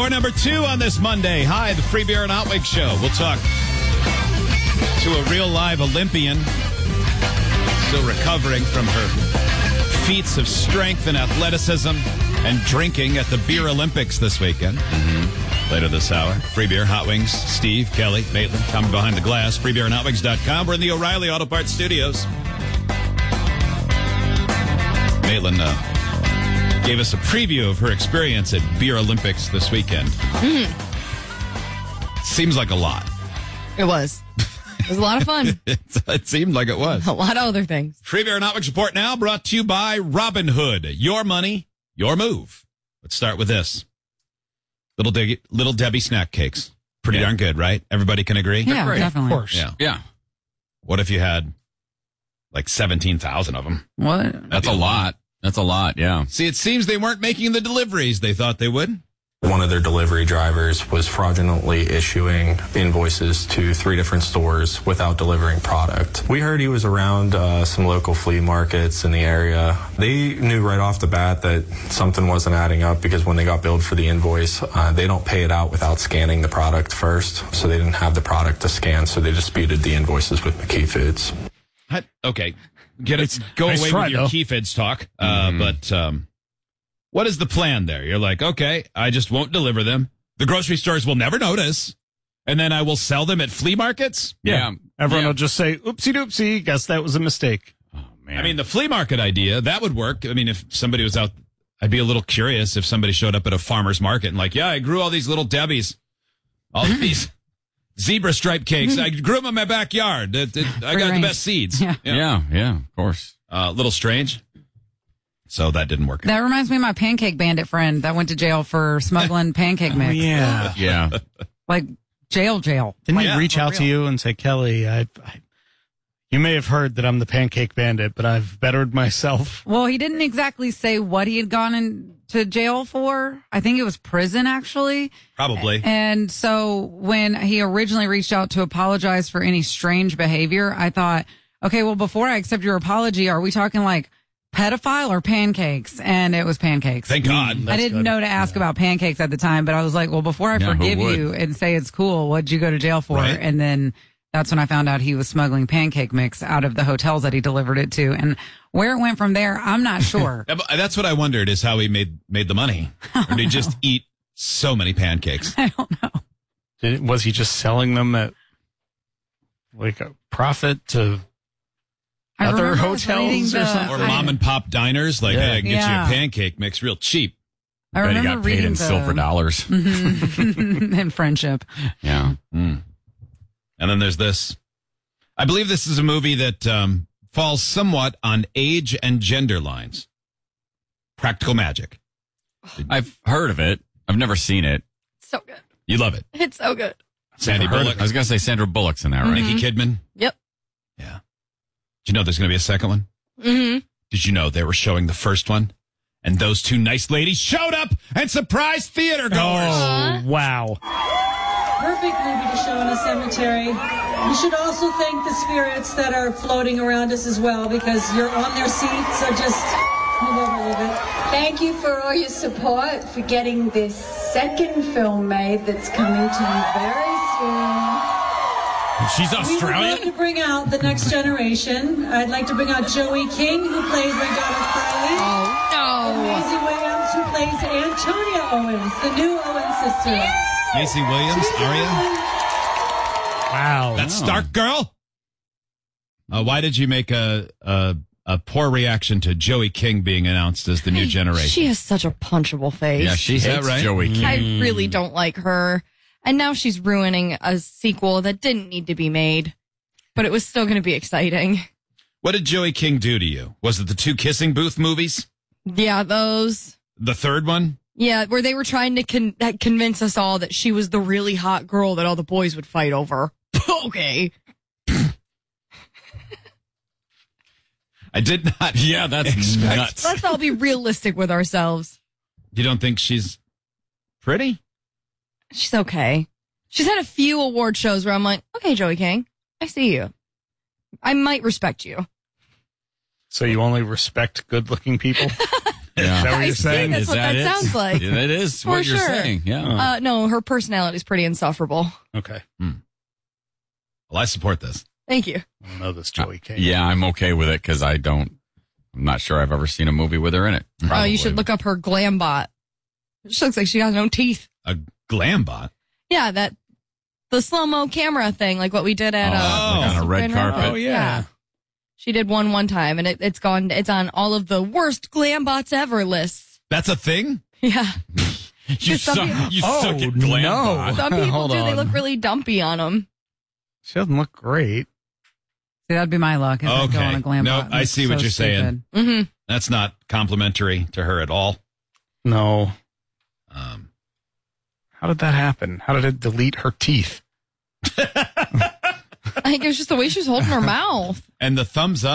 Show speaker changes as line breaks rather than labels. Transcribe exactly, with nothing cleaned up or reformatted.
Hour number two on this Monday. Hi, the Free Beer and Hot Wings Show. We'll talk to a real live Olympian still recovering from her feats of strength and athleticism and drinking at the Beer Olympics this weekend. Mm-hmm. Later this hour, Free Beer, Hot Wings, Steve, Kelly, Maitland, coming behind the glass, free beer and hot wings dot com. We're in the O'Reilly Auto Parts studios. Maitland uh, gave us a preview of her experience at Beer Olympics this weekend. Mm-hmm. Seems like a lot.
It was. It was a lot of fun.
it, it seemed like it was.
A lot of other things.
Free Beer and Hot Wings Report now brought to you by Robinhood. Your money, your move. Let's start with this. Little, De- Little Debbie snack cakes. Pretty yeah. darn good, right? Everybody can agree?
Yeah, definitely.
Of course.
Yeah.
yeah.
What if you had like seventeen thousand of them?
What?
That's a lot. That's a lot, yeah.
See, it seems they weren't making the deliveries they thought they would.
One of their delivery drivers was fraudulently issuing invoices to three different stores without delivering product. We heard he was around uh, some local flea markets in the area. They knew right off the bat that something wasn't adding up because when they got billed for the invoice, uh, they don't pay it out without scanning the product first. So they didn't have the product to scan, so they disputed the invoices with McKee Foods.
Okay, get it. Go
nice
away
try,
with your
though.
Key Foods talk. Uh,
Mm-hmm.
But um, what is the plan there? You're like, okay, I just won't deliver them. The grocery stores will never notice, and then I will sell them at flea markets.
Yeah.
Everyone
yeah.
will just say, oopsie doopsie, guess that was a mistake.
Oh, man.
I mean, the flea market idea, that would work. I mean, if somebody was out, I'd be a little curious if somebody showed up at a farmer's market and like, yeah, I grew all these little Debbies, all these zebra stripe cakes. I grew them in my backyard. It, it, I got the best seeds.
Yeah.
Yeah.
yeah, yeah, of course.
A uh, little strange. So that didn't work.
That reminds me of my pancake bandit friend that went to jail for smuggling pancake mix.
Yeah.
Yeah.
Like jail, jail.
Didn't
Like,
he reach
for
out
real.
to you and say, Kelly, I, I, you may have heard that I'm the pancake bandit, but I've bettered myself.
Well, he didn't exactly say what he had gone into jail for. I think it was prison, actually.
Probably.
And so when he originally reached out to apologize for any strange behavior, I thought, okay, well, before I accept your apology, are we talking like pedophile or pancakes? And it was pancakes.
Thank God.
I didn't
good.
know to ask about pancakes at the time, but I was like, well, before I
Yeah, who
forgive
would?
you and say it's cool, what'd you go to jail for?
Right.
And then that's when I found out he was smuggling pancake mix out of the hotels that he delivered it to. And where it went from there, I'm not sure.
Yeah, but That's what I wondered is how he made made the money. Or did he just eat so many pancakes?
I don't know.
Did, was he just selling them at like a profit to
I
other
remember I was
hotels
reading
or
the-
something?
Or
I-
mom and pop diners? Like,
Yeah.
hey, I can get
Yeah.
you a pancake mix real cheap.
I
Bet he
remember
got paid
reading
in
the,
silver dollars.
in friendship.
Yeah.
Mm. And then there's this. I believe this is a movie that um, falls somewhat on age and gender lines. Practical Magic.
I've heard of it. I've never seen it.
So good.
You love it.
It's so good.
Sandy
Heard
Bullock,
it. I was going to say Sandra Bullock's in that, right?
Nikki Kidman.
Yep.
Yeah. Did you know there's going to be a second one?
Mm-hmm.
Did you know they were showing the first one? And those two nice ladies showed up and surprised theater goers.
Oh, wow.
Perfect movie to show in a cemetery. We should also thank the spirits that are floating around us as well because you're on their seats, so just move over a little bit.
Thank you for all your support for getting this second film made that's coming to you very soon.
She's
We would love to bring out the next generation. I'd like to bring out Joey King, who plays my daughter Carly.
Oh,
Maisie Williams, who plays Antonia Owens, the new Owens sister.
Macy Williams, Aria.
Wow.
That Stark girl. Uh, why did you make a, a a poor reaction to Joey King being announced as the new generation?
She has such a punchable face.
Yeah, she
Is that
hates
right?
Joey King.
I really don't like her. And now she's ruining a sequel that didn't need to be made. But it was still going to be exciting.
What did Joey King do to you? Was it the two Kissing Booth movies?
Yeah, those.
The third one?
Yeah, where they were trying to con- that convince us all that she was the really hot girl that all the boys would fight over. Okay.
I did not.
Yeah, that's
expect-
nuts.
Let's all be realistic with ourselves.
You don't think she's pretty?
She's okay. She's had a few award shows where I'm like, okay, Joey King, I see you. I might respect you.
So you only respect good-looking people?
Yeah.
Is that what
I
you're
see,
saying?
that's
Is
what that
it?
sounds like.
Yeah, that is
For
what you're
sure.
saying. Yeah.
Uh, no, her personality is pretty insufferable.
Okay.
Well, I support this.
Thank you.
I don't know this Joey King.
Yeah, I'm okay with it because I don't. I'm not sure I've ever seen a movie with her in it.
Oh,
Probably.
you should look up her glam bot. She looks like she has no teeth.
A glam bot.
Yeah, that the slow mo camera thing, like what we did at
Oh,
uh,
like on a red
Grand
carpet.
Rapids.
Oh, yeah.
She did one one time, and it, it's gone. It's on all of the worst glam bots ever lists.
That's a thing?
Yeah,
You
some
suck.
people-
You
Oh,
suck at glam
no.
bot.
some people
Hold
do. They
on.
look really dumpy on them.
She doesn't look great.
See, that'd be my luck. Is I'd go
Okay.
on a glam
No,
bot.
I
It's
see what
so
you're saying.
stupid.
Mm-hmm.
That's not complimentary to her at all.
No.
Um,
How did that happen? How did it delete her teeth?
I think it was just the way she was holding her mouth.
and the thumbs up.